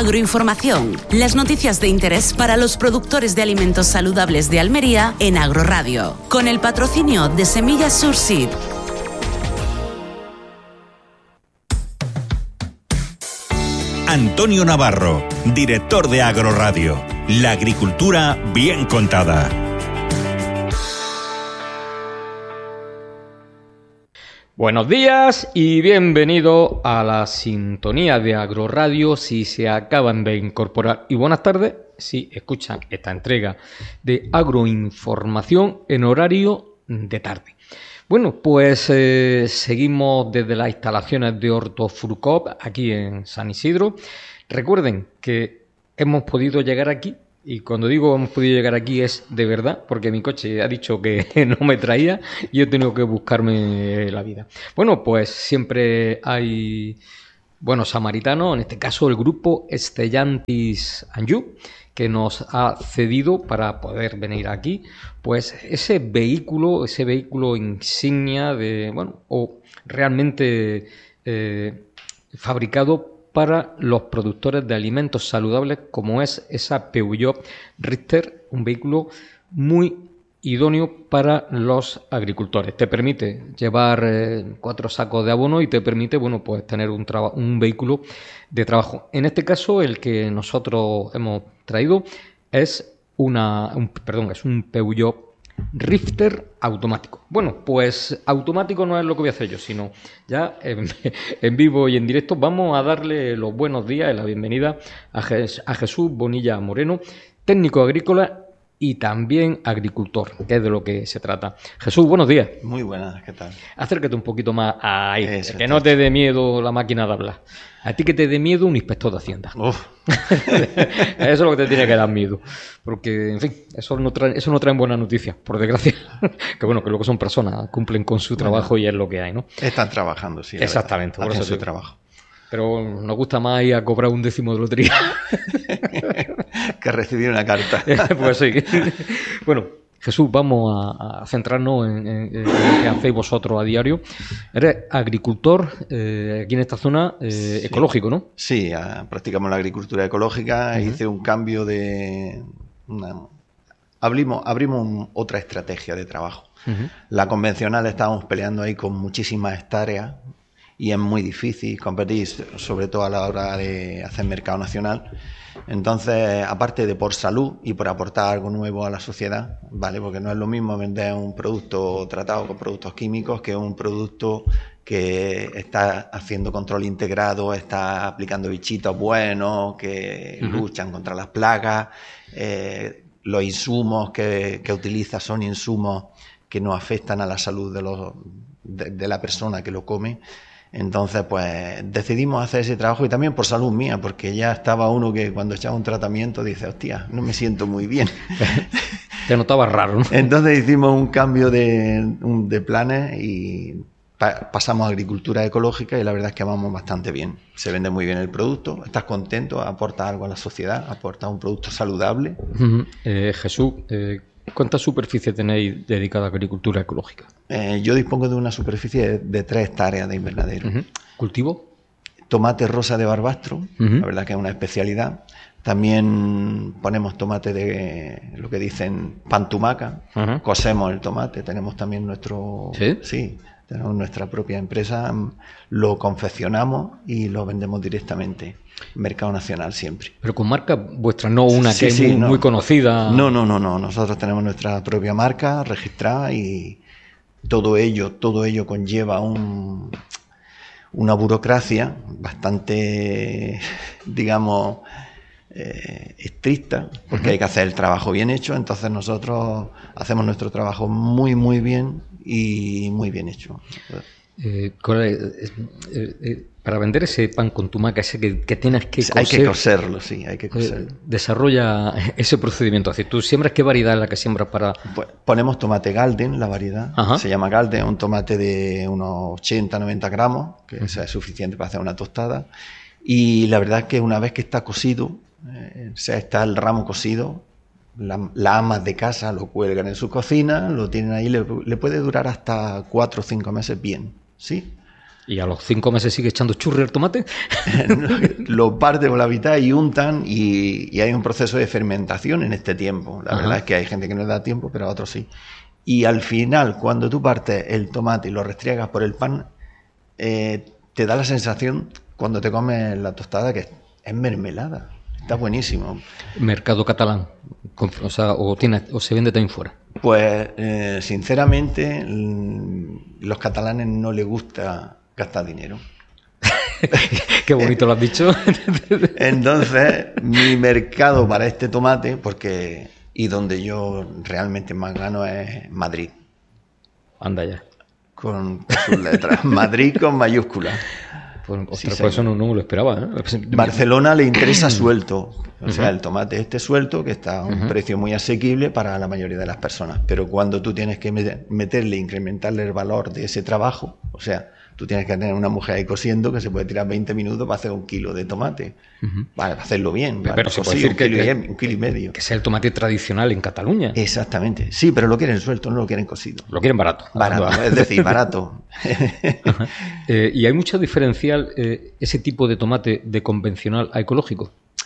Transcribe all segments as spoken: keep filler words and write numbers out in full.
Agroinformación, las noticias de interés para los productores de alimentos saludables de Almería en Agroradio, con el patrocinio de Semillas Surseed. Antonio Navarro, director de Agroradio. La agricultura bien contada. Buenos días y bienvenido a la sintonía de Agroradio si se acaban de incorporar. Y buenas tardes si escuchan esta entrega de Agroinformación en horario de tarde. Bueno, pues eh, seguimos desde las instalaciones de Hortofrucop aquí en San Isidro. Recuerden que hemos podido llegar aquí. Y cuando digo hemos podido llegar aquí es de verdad, porque mi coche ha dicho que no me traía y yo he tenido que buscarme la vida. Bueno, pues siempre hay buenos samaritanos, en este caso el grupo Stellantis Anjou, que nos ha cedido para poder venir aquí, pues ese vehículo, ese vehículo insignia de, bueno, o realmente eh, fabricado para los productores de alimentos saludables, como es esa Peugeot Richter, un vehículo muy idóneo para los agricultores. Te permite llevar eh, cuatro sacos de abono y te permite, bueno, pues tener un, traba- un vehículo de trabajo. En este caso, el que nosotros hemos traído es una, un, perdón, es un Peugeot Richter automático. Bueno, pues automático no es lo que voy a hacer yo, sino ya en, en vivo y en directo vamos a darle los buenos días y la bienvenida a, Jes- a Jesús Bonilla Moreno, técnico agrícola y también agricultor, que es de lo que se trata. Jesús, buenos días. Muy buenas, ¿qué tal? Acércate un poquito más ahí, Eso, que no te dé miedo la máquina de hablar. A ti que te dé miedo un inspector de Hacienda. Uf. Eso es lo que te tiene que dar miedo. Porque, en fin, eso no trae, eso no trae buenas noticias, por desgracia. Que bueno, que luego son personas, cumplen con su trabajo bueno, y es lo que hay, ¿no? Están trabajando, sí. Exactamente, por eso su te... trabajo. Pero nos gusta más ir a cobrar un décimo de lotería. Que recibir una carta. Pues sí. Bueno, Jesús, vamos a, a centrarnos en, en, en lo que hacéis vosotros a diario. Eres agricultor eh, aquí en esta zona eh, sí. ecológico, ¿no? Sí, a, practicamos la agricultura ecológica. Uh-huh. Hice un cambio de... Una, abrimos abrimos un, otra estrategia de trabajo. Uh-huh. La convencional estábamos peleando ahí con muchísimas hectáreas y es muy difícil competir, sobre todo a la hora de hacer mercado nacional. Entonces, aparte de por salud y por aportar algo nuevo a la sociedad, ¿vale? Porque no es lo mismo vender un producto tratado con productos químicos que un producto que está haciendo control integrado, está aplicando bichitos buenos, que uh-huh. luchan contra las plagas, eh, los insumos que, que utiliza son insumos que no afectan a la salud de, los, de, de la persona que lo come. Entonces, pues decidimos hacer ese trabajo y también por salud mía, porque ya estaba uno que cuando echaba un tratamiento dice, hostia, no me siento muy bien. Te notaba raro, ¿no? Entonces hicimos un cambio de, de planes y pa- pasamos a agricultura ecológica y la verdad es que vamos bastante bien. Se vende muy bien el producto, estás contento, aporta algo a la sociedad, aporta un producto saludable. Uh-huh. Eh, Jesús, eh, ¿cuánta superficie tenéis dedicada a agricultura ecológica? Eh, yo dispongo de una superficie de, de tres hectáreas de invernadero. Uh-huh. ¿Cultivo? Tomate rosa de barbastro, uh-huh. la verdad que es una especialidad. También ponemos tomate de lo que dicen pantumaca, uh-huh. cosemos el tomate, tenemos también nuestro... ¿Sí? Sí, tenemos nuestra propia empresa, lo confeccionamos y lo vendemos directamente. Mercado nacional siempre. Pero con marca vuestra, no una sí, que sí, es muy, no. muy conocida. No, no, no, no. Nosotros tenemos nuestra propia marca registrada y todo ello, todo ello conlleva un, una burocracia bastante, digamos, eh, estricta, porque uh-huh. hay que hacer el trabajo bien hecho. Entonces nosotros hacemos nuestro trabajo muy, muy bien y muy bien hecho. Eh, eh, eh, para vender ese pan con tumaca, ese que, que tienes que coser, hay que coserlo, sí, hay que coserlo. Eh, desarrolla ese procedimiento. Es decir, ¿tú siembras qué variedad es la que siembras para...? Pues ponemos tomate Galden, la variedad, Ajá. se llama Galden, un tomate de unos ochenta a noventa gramos, que uh-huh. es suficiente para hacer una tostada. Y la verdad es que una vez que está cocido, eh, o sea, está el ramo cocido, la, las amas de casa lo cuelgan en su cocina, lo tienen ahí, le, le puede durar hasta cuatro o cinco meses bien, ¿sí? ¿Y a los cinco meses sigue echando churri el tomate? Lo parte por la mitad y untan y, y hay un proceso de fermentación en este tiempo. La Ajá. verdad es que hay gente que no le da tiempo, pero a otros sí. Y al final, cuando tú partes el tomate y lo restriegas por el pan, eh, te da la sensación, cuando te comes la tostada, que es mermelada. Está buenísimo. Mercado catalán, o sea, o, tiene, o se vende también fuera. Pues, eh, sinceramente, los catalanes no les gusta gastar dinero. Qué bonito lo has dicho. Entonces, mi mercado para este tomate, porque y donde yo realmente más gano es Madrid. Anda ya. Con, con sus letras. Madrid con mayúsculas. Pues, ostras, sí, por eso no, no me lo esperaba, ¿eh? Barcelona le interesa suelto, o sea, el tomate este suelto, que está a un uh-huh. precio muy asequible para la mayoría de las personas, pero cuando tú tienes que meterle, incrementarle el valor de ese trabajo, o sea, tú tienes que tener una mujer ahí cosiendo que se puede tirar veinte minutos para hacer un kilo de tomate, uh-huh. vale, para hacerlo bien, pero vale, se puede decir un que, kilo, que, y, un kilo y medio. Que sea el tomate tradicional en Cataluña. Exactamente, sí, pero lo quieren suelto, no lo quieren cocido. Lo quieren barato. Barato, es decir, barato. eh, ¿Y hay mucho diferencial eh, ese tipo de tomate de convencional a ecológico?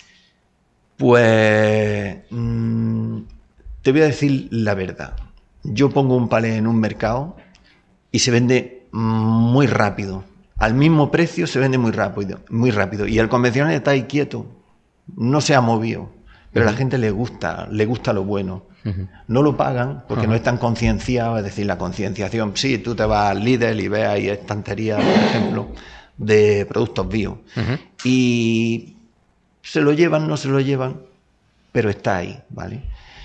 Pues mmm, te voy a decir la verdad. Yo pongo un palé en un mercado y se vende muy rápido. Al mismo precio se vende muy rápido, muy rápido. Y el convencional está ahí quieto, no se ha movido. Pero uh-huh. a la gente le gusta, le gusta lo bueno. Uh-huh. No lo pagan porque uh-huh. no están concienciados, es decir, la concienciación. Sí, tú te vas al Lidl y ves ahí estanterías, por ejemplo, de productos bio. Uh-huh. Y se lo llevan, no se lo llevan, pero está ahí, ¿vale?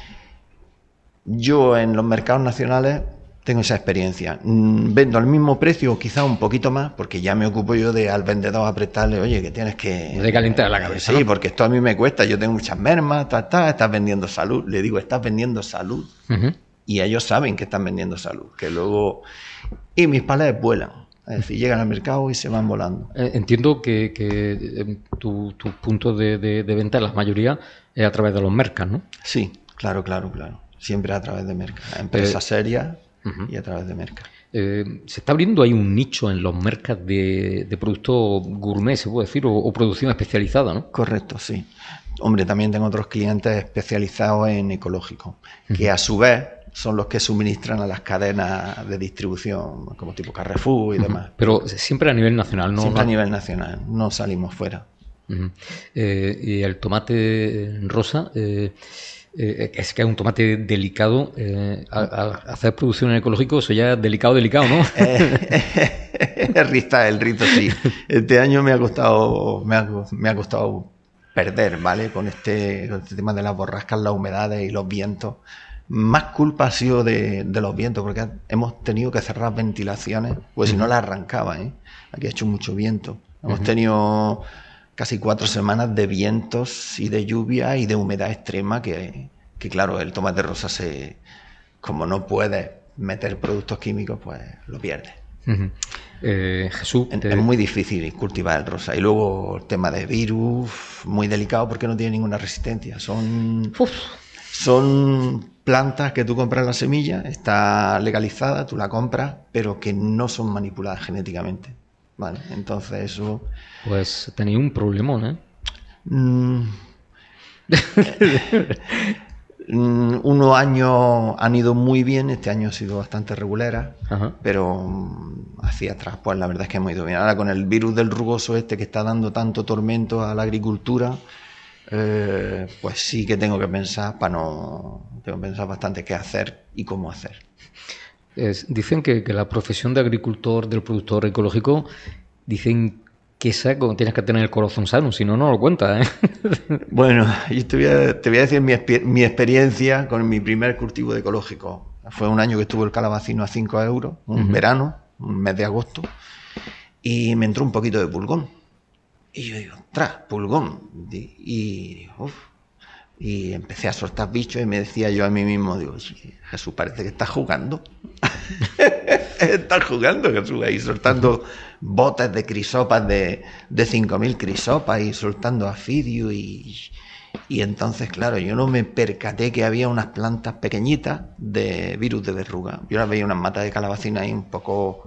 Yo en los mercados nacionales tengo esa experiencia. Vendo al mismo precio, quizá un poquito más, porque ya me ocupo yo de al vendedor apretarle, oye, que tienes que... De calentar la cabeza. Sí, ¿no? Porque esto a mí me cuesta, yo tengo muchas mermas, ta, ta, estás vendiendo salud. Le digo, estás vendiendo salud. Uh-huh. Y ellos saben que están vendiendo salud, que luego... Y mis palés vuelan. Es decir, llegan al mercado y se van volando. Entiendo que, que tu, tu punto de, de, de venta, la mayoría, es a través de los mercados, ¿no? Sí, claro, claro, claro. Siempre a través de mercados. Empresas eh, serias uh-huh. y a través de mercados. Eh, ¿Se está abriendo ahí un nicho en los mercados de, de productos gourmet, se puede decir, o, o producción especializada, ¿no? Correcto, sí. Hombre, también tengo otros clientes especializados en ecológico, uh-huh. que a su vez son los que suministran a las cadenas de distribución, como tipo Carrefour y uh-huh. demás. Pero siempre a nivel nacional, ¿no? Siempre a nivel nacional, no salimos fuera. Uh-huh. Eh, y el tomate rosa... Eh, Eh, es que es un tomate delicado. Eh, al hacer producción en ecológico, eso ya es delicado, delicado, ¿no? El rita, el rito, sí. Este año me ha costado, me ha, me ha costado perder, ¿vale? Con este, con este tema de las borrascas, las humedades y los vientos. Más culpa ha sido de, de los vientos, porque hemos tenido que cerrar ventilaciones, pues uh-huh. si no las arrancaba, ¿eh? Aquí ha hecho mucho viento. Hemos uh-huh. tenido casi cuatro semanas de vientos y de lluvia y de humedad extrema que, que claro, el tomate rosa se, como no puedes meter productos químicos, pues lo pierdes. Uh-huh. Eh, Jesús, es, te... es muy difícil cultivar el rosa. Y luego el tema de virus, muy delicado porque no tiene ninguna resistencia. Son, son plantas que tú compras la semilla, está legalizada, tú la compras, pero que no son manipuladas genéticamente. Vale, entonces eso... Pues tenéis un problemón, ¿eh? Mm. Unos años han ido muy bien, este año ha sido bastante regulera, Ajá. pero um, hacia atrás, pues la verdad es que hemos ido bien. Ahora con el virus del rugoso este que está dando tanto tormento a la agricultura, eh, pues sí que tengo que pensar para no... Tengo que pensar bastante qué hacer y cómo hacer. Es, dicen que, que la profesión de agricultor, del productor ecológico, dicen que saco, tienes que tener el corazón sano, si no, no lo cuentas, ¿eh? Bueno, yo te voy a, te voy a decir mi, mi experiencia con mi primer cultivo de ecológico. Fue un año que estuvo el calabacino a cinco euros, un uh-huh. verano, un mes de agosto, y me entró un poquito de pulgón. Y yo digo, ostras, pulgón. Y, y uf. Y empecé a soltar bichos y me decía yo a mí mismo, digo, Jesús, parece que estás jugando. Estás jugando, Jesús, ahí soltando botes de crisopas, de, de cinco mil crisopas y soltando afidio. Y, y entonces, claro, yo no me percaté que había unas plantas pequeñitas de virus de verruga. Yo las veía unas matas de calabacina ahí un poco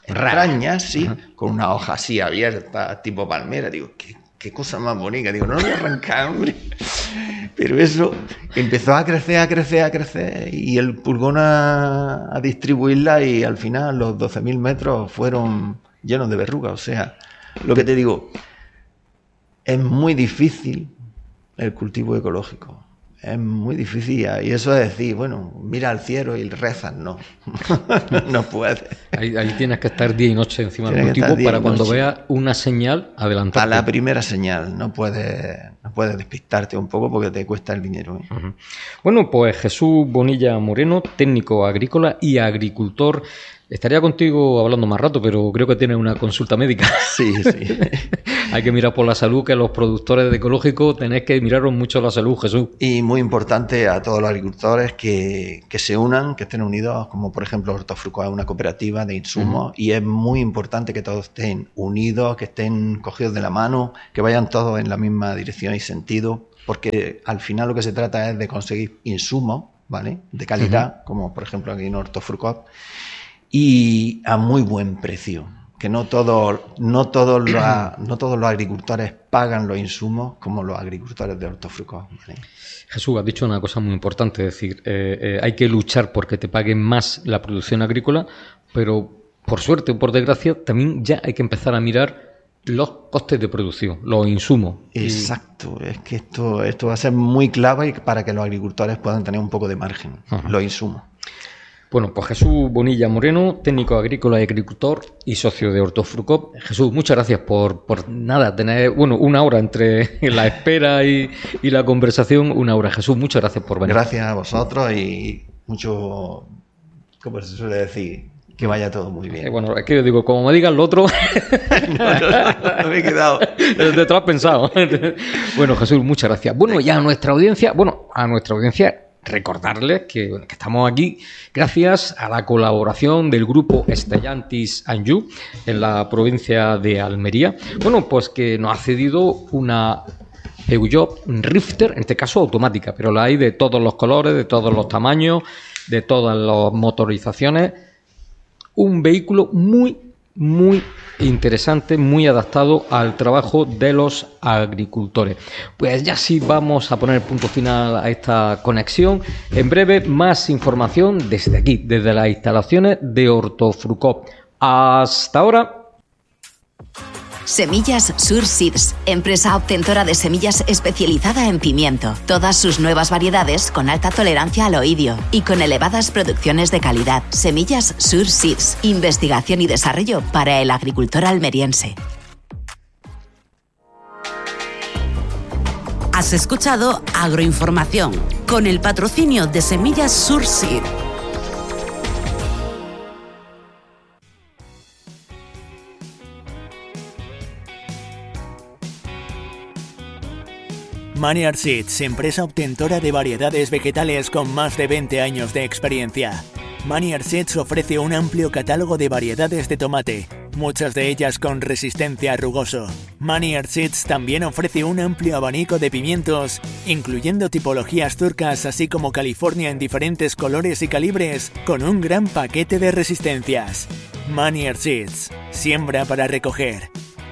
extrañas, sí, ajá, con una hoja así abierta, tipo palmera. Digo, ¿qué, qué cosa más bonita? Digo, no lo voy a arrancar, hombre. Pero eso empezó a crecer, a crecer, a crecer, y el pulgón a, a distribuirla, y al final los doce mil metros fueron llenos de verrugas. O sea, lo que te digo, es muy difícil el cultivo ecológico. Es muy difícil, y eso es decir, bueno, mira al cielo y rezas, no, no puedes. Ahí, ahí tienes que estar día y noche encima del cultivo para cuando veas una señal, adelantarte. A la primera señal, no puedes, no puedes despistarte un poco porque te cuesta el dinero, ¿eh? Uh-huh. Bueno, pues Jesús Bonilla Moreno, técnico agrícola y agricultor. Estaría contigo hablando más rato, pero creo que tienes una consulta médica. Sí, sí. Hay que mirar por la salud, que los productores de ecológico tenéis que miraros mucho la salud, Jesús. Y muy importante a todos los agricultores que, que se unan, que estén unidos, como por ejemplo Hortofruco es una cooperativa de insumos, uh-huh, y es muy importante que todos estén unidos, que estén cogidos de la mano, que vayan todos en la misma dirección y sentido, porque al final lo que se trata es de conseguir insumos, ¿vale?, de calidad, uh-huh, como por ejemplo aquí en Hortofruco, y a muy buen precio, que no todos no todos los no todos los agricultores pagan los insumos como los agricultores de Hortofruco, ¿vale? Jesús, has dicho una cosa muy importante, es decir, eh, eh, hay que luchar porque te paguen más la producción agrícola, pero por suerte o por desgracia también ya hay que empezar a mirar los costes de producción, los insumos. Exacto, es que esto esto va a ser muy clave para que los agricultores puedan tener un poco de margen, uh-huh, los insumos. Bueno, pues Jesús Bonilla Moreno, técnico agrícola y agricultor y socio de Hortofruco. Jesús, muchas gracias por, por nada, tener, bueno, una hora entre la espera y, y la conversación, una hora. Jesús, muchas gracias por venir. Gracias a vosotros y mucho, ¿cómo se suele decir? Que vaya todo muy bien. Eh, bueno, es que yo digo, como me digan lo otro... no, no, no, no me he quedado. Te lo has pensado. Bueno, Jesús, muchas gracias. Bueno, ya a nuestra audiencia, bueno, a nuestra audiencia... recordarles que, que estamos aquí gracias a la colaboración del grupo Stellantis Anjou en la provincia de Almería. Bueno, pues que nos ha cedido una Peugeot Rifter, en este caso automática, pero la hay de todos los colores, de todos los tamaños, de todas las motorizaciones. Un vehículo muy, muy interesante, muy adaptado al trabajo de los agricultores. Pues ya sí vamos a poner punto final a esta conexión. En breve, más información desde aquí, desde las instalaciones de Hortofruco. Hasta ahora. Semillas Sur Seeds, empresa obtentora de semillas especializada en pimiento. Todas sus nuevas variedades con alta tolerancia al oidio y con elevadas producciones de calidad. Semillas Sur Seeds, investigación y desarrollo para el agricultor almeriense. Has escuchado Agroinformación con el patrocinio de Semillas Sur Seeds. Maniard Seeds, empresa obtentora de variedades vegetales con más de veinte años de experiencia. Maniard Seeds ofrece un amplio catálogo de variedades de tomate, muchas de ellas con resistencia a rugoso. Maniard Seeds también ofrece un amplio abanico de pimientos, incluyendo tipologías turcas así como California en diferentes colores y calibres, con un gran paquete de resistencias. Maniard Seeds, siembra para recoger.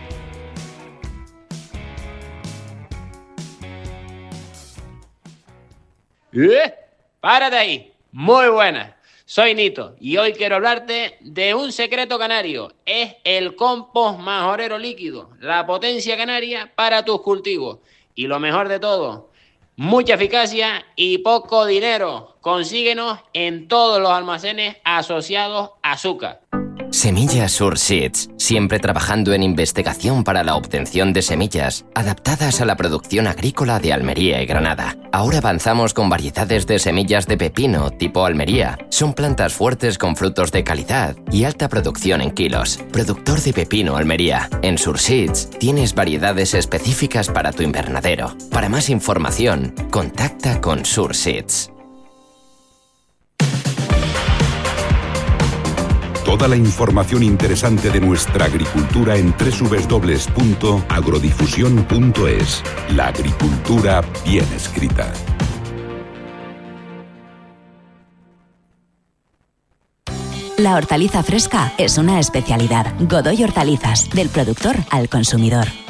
¿Eh? ¡Párate ahí! Muy buena. Soy Nito y hoy quiero hablarte de un secreto canario. Es el compost majorero líquido, la potencia canaria para tus cultivos. Y lo mejor de todo, mucha eficacia y poco dinero. Consíguenos en todos los almacenes asociados a Azúcar. Semillas Sur Seeds, siempre trabajando en investigación para la obtención de semillas adaptadas a la producción agrícola de Almería y Granada. Ahora avanzamos con variedades de semillas de pepino tipo Almería. Son plantas fuertes con frutos de calidad y alta producción en kilos. Productor de pepino Almería. En Sur Seeds tienes variedades específicas para tu invernadero. Para más información, contacta con Sur Seeds. Toda la información interesante de nuestra agricultura en doble u doble u doble u punto agrodifusión punto es. La agricultura bien escrita. La hortaliza fresca es una especialidad. Godoy Hortalizas, del productor al consumidor.